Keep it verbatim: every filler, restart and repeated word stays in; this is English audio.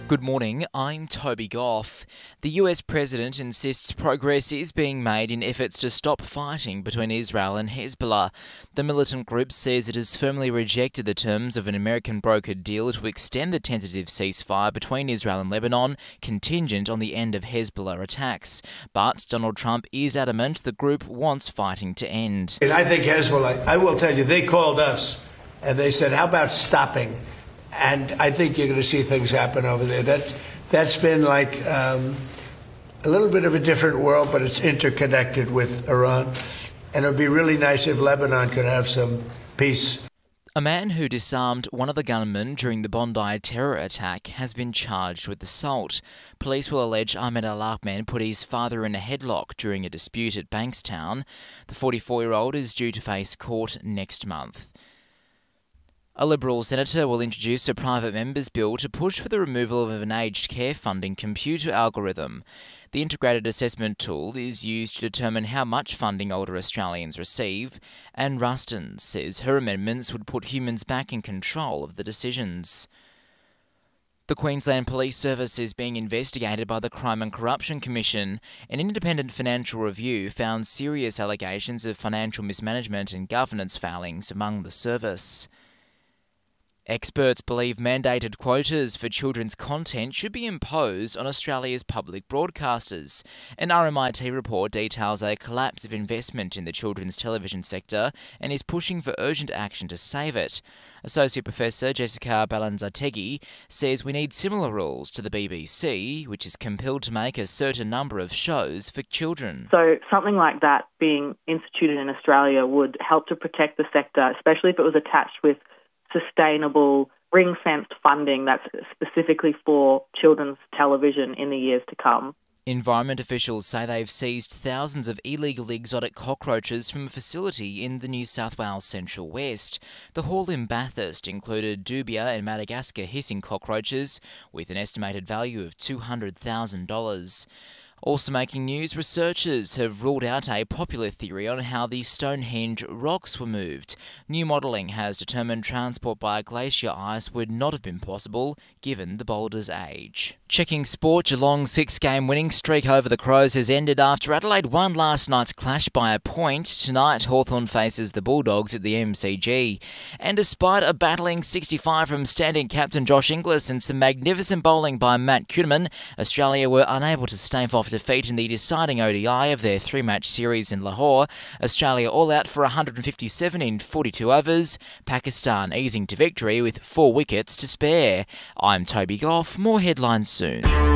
Good morning, I'm Toby Goff. The U S president insists progress is being made in efforts to stop fighting between Israel and Hezbollah. The militant group says it has firmly rejected the terms of an American brokered deal to extend the tentative ceasefire between Israel and Lebanon, contingent on the end of Hezbollah attacks. But Donald Trump is adamant the group wants fighting to end. And I think Hezbollah, I will tell you, they called us and they said, how about stopping? And I think you're going to see things happen over there. That, that's been like um, a little bit of a different world, but it's interconnected with Iran. And it would be really nice if Lebanon could have some peace. A man who disarmed one of the gunmen during the Bondi terror attack has been charged with assault. Police will allege Ahmed Al-Ahmed put his father in a headlock during a dispute at Bankstown. The forty-four-year-old is due to face court next month. A Liberal senator will introduce a private member's bill to push for the removal of an aged care funding computer algorithm. The integrated assessment tool is used to determine how much funding older Australians receive, and Ruston says her amendments would put humans back in control of the decisions. The Queensland Police Service is being investigated by the Crime and Corruption Commission. An independent financial review found serious allegations of financial mismanagement and governance failings among the service. Experts believe mandated quotas for children's content should be imposed on Australia's public broadcasters. An R M I T report details a collapse of investment in the children's television sector and is pushing for urgent action to save it. Associate Professor Jessica Balanzategui says we need similar rules to the B B C, which is compelled to make a certain number of shows for children. So something like that being instituted in Australia would help to protect the sector, especially if it was attached with sustainable, ring-fenced funding that's specifically for children's television in the years to come. Environment officials say they've seized thousands of illegal exotic cockroaches from a facility in the New South Wales Central West. The haul in Bathurst included dubia and Madagascar hissing cockroaches with an estimated value of two hundred thousand dollars. Also making news, researchers have ruled out a popular theory on how the Stonehenge rocks were moved. New modelling has determined transport by glacier ice would not have been possible, given the boulder's age. Checking sport, Geelong's six-game winning streak over the Crows has ended after Adelaide won last night's clash by a point. Tonight, Hawthorn faces the Bulldogs at the M C G. And despite a battling sixty-five from standing captain Josh Inglis and some magnificent bowling by Matt Kuhnemann, Australia were unable to stave off defeat in the deciding O D I of their three-match series in Lahore. Australia all out for one hundred fifty-seven in forty-two overs, Pakistan easing to victory with four wickets to spare. I'm Toby Goff, more headlines soon.